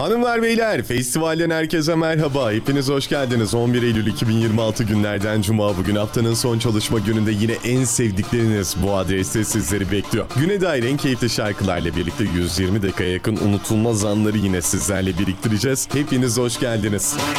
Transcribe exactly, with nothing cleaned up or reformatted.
Hanımlar beyler, festivalden herkese merhaba. Hepiniz hoş geldiniz. on bir Eylül iki bin yirmi altı günlerden Cuma. Bugün haftanın son çalışma gününde yine en sevdikleriniz bu adreste sizleri bekliyor. Güne dair en keyifli şarkılarla birlikte yüz yirmi dakikaya yakın unutulmaz anları yine sizlerle biriktireceğiz. Hepiniz hoş geldiniz.